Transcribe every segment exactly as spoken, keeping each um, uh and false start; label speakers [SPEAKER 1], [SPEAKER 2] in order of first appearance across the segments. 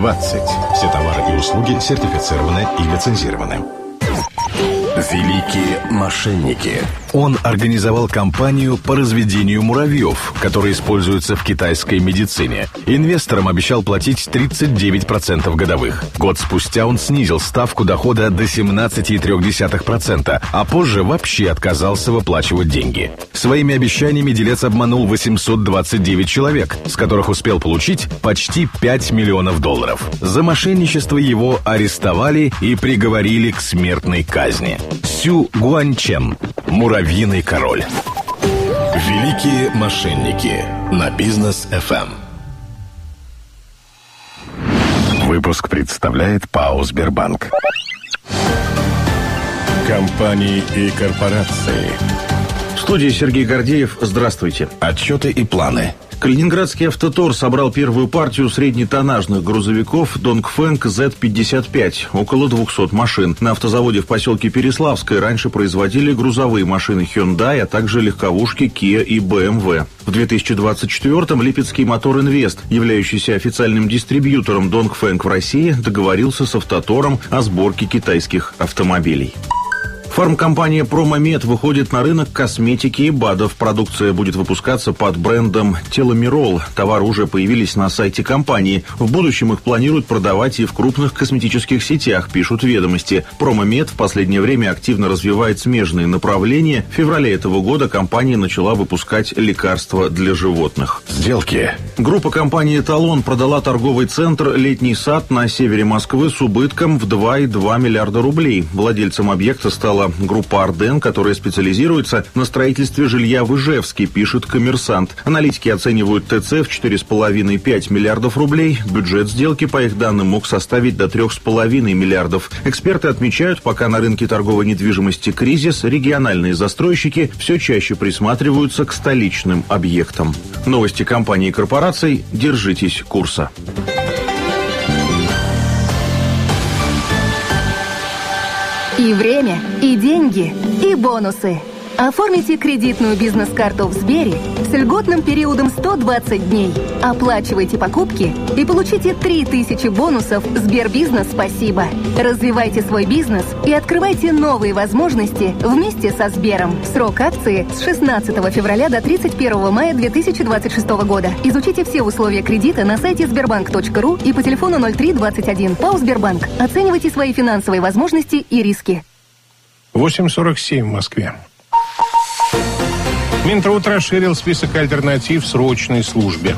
[SPEAKER 1] двадцать. Все товары и услуги сертифицированы и лицензированы.
[SPEAKER 2] Великие мошенники.
[SPEAKER 3] Он организовал кампанию по разведению муравьев, которая используется в китайской медицине. Инвесторам обещал платить тридцать девять процентов годовых. Год спустя он снизил ставку дохода до семнадцать целых три десятых процента, а позже вообще отказался выплачивать деньги. Своими обещаниями делец обманул восемьсот двадцать девять человек, с которых успел получить почти пять миллионов долларов. За мошенничество его арестовали и приговорили к смертной казни. Сю Гуанчен. Муравьиный король.
[SPEAKER 1] Великие мошенники на Бизнес эф эм.
[SPEAKER 3] Выпуск представляет ПАО «Сбербанк».
[SPEAKER 1] Компании и корпорации.
[SPEAKER 4] В студии Сергей Гордеев. Здравствуйте.
[SPEAKER 1] Отчеты и планы.
[SPEAKER 4] Калининградский автотор собрал первую партию среднетоннажных грузовиков Dongfeng зет пятьдесят пять, около двухсот машин. На автозаводе в поселке Переславское раньше производили грузовые машины Hyundai, а также легковушки Kia и бэ эм вэ. В две тысячи двадцать четвёртом Липецкий Мотор Инвест, являющийся официальным дистрибьютором Dongfeng в России, договорился с автотором о сборке китайских автомобилей. Фармкомпания «Промомед» выходит на рынок косметики и БАДов. Продукция будет выпускаться под брендом «Теломирол». Товары уже появились на сайте компании. В будущем их планируют продавать и в крупных косметических сетях, пишут «Ведомости». «Промомед» в последнее время активно развивает смежные направления. В феврале этого года компания начала выпускать лекарства для животных.
[SPEAKER 1] Сделки.
[SPEAKER 4] Группа компании «Эталон» продала торговый центр «Летний сад» на севере Москвы с убытком в два целых два миллиарда рублей. Владельцем объекта стала группа «Арден», которая специализируется на строительстве жилья в Ижевске, пишет «Коммерсант». Аналитики оценивают ТЦ в четыре целых пять десятых миллиардов рублей. Бюджет сделки, по их данным, мог составить до трех целых пяти десятых миллиардов. Эксперты отмечают, пока на рынке торговой недвижимости кризис, региональные застройщики все чаще присматриваются к столичным объектам. Новости компаний и корпораций. Держитесь курса.
[SPEAKER 5] И время, и деньги, и бонусы. Оформите кредитную бизнес-карту в Сбере с льготным периодом сто двадцать дней. Оплачивайте покупки и получите три тысячи бонусов Сбербизнес «Спасибо». Развивайте свой бизнес и открывайте новые возможности вместе со Сбером. Срок акции с шестнадцатого февраля до тридцать первого мая две тысячи двадцать шестого года. Изучите все условия кредита на сайте сбербанк точка ру и по телефону ноль три двадцать один. ПАО «Сбербанк». Оценивайте свои финансовые возможности и риски.
[SPEAKER 6] восемь сорок семь в Москве. Минтруд расширил список альтернатив срочной службе.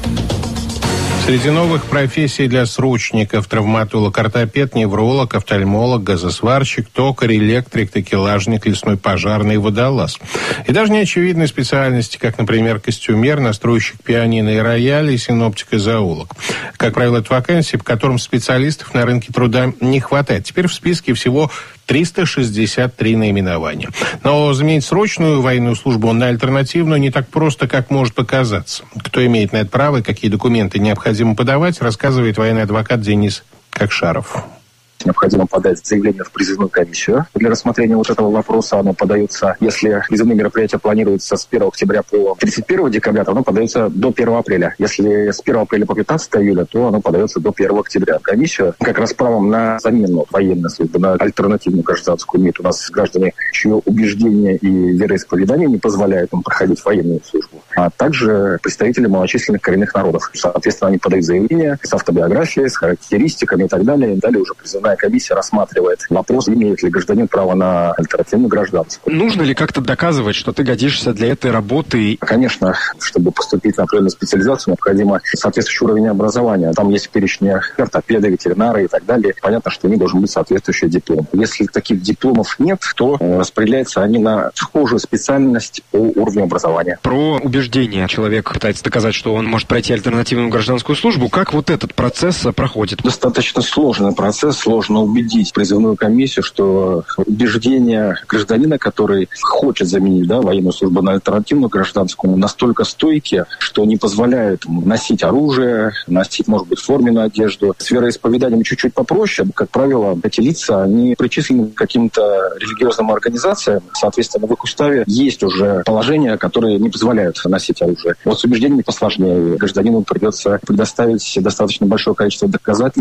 [SPEAKER 6] Среди новых профессий для срочников: травматолог, ортопед, невролог, офтальмолог, газосварщик, токарь, электрик, такелажник, лесной пожарный и водолаз. И даже неочевидные специальности, как, например, костюмер, настройщик пианино и рояля и синоптик и зоолог. Как правило, это вакансии, по которым специалистов на рынке труда не хватает. Теперь в списке всего триста шестьдесят три наименования. Но заменить срочную военную службу на альтернативную не так просто, как может показаться. Кто имеет на это право и какие документы необходимо подавать, рассказывает военный адвокат Денис Кокшаров.
[SPEAKER 7] Необходимо подать заявление в призывную комиссию. Для рассмотрения вот этого вопроса оно подается, если призывные мероприятия планируются с первого октября по тридцать первого декабря, то оно подается до первого апреля. Если с первого апреля по пятнадцатое июля, то оно подается до первого октября. Комиссию как раз правом на замену военной службы, на альтернативную гражданскую имеют у нас граждане, чье убеждение и вероисповедание не позволяют им проходить военную службу, а также представители малочисленных коренных народов. Соответственно, они подают заявление с автобиографией, с характеристиками и так далее. Далее уже призывная комиссия рассматривает вопрос, имеет ли гражданин право на альтернативную гражданскую.
[SPEAKER 8] Нужно ли как-то доказывать, что ты годишься для этой работы?
[SPEAKER 7] Конечно, чтобы поступить на определенную специализацию, необходимо соответствующий уровень образования. Там есть перечни ортопеды, ветеринары и так далее. Понятно, что у них должен быть соответствующий диплом. Если таких дипломов нет, то распределяются они на схожую специальность по уровню образования.
[SPEAKER 8] Про убеждение. Человек пытается доказать, что он может пройти альтернативную гражданскую службу. Как вот этот процесс проходит?
[SPEAKER 7] Достаточно сложный процесс, сложно убедить призывную комиссию, что убеждения гражданина, который хочет заменить да, военную службу на альтернативную гражданскую, настолько стойкие, что не позволяют ему носить оружие, носить, может быть, форменную одежду. С вероисповеданием чуть-чуть попроще. Как правило, эти лица, они причислены к каким-то религиозным организациям. Соответственно, в их уставе есть уже положения, которые не позволяют носить оружие. Вот с убеждениями посложнее. Гражданину придется предоставить достаточно большое количество доказательств.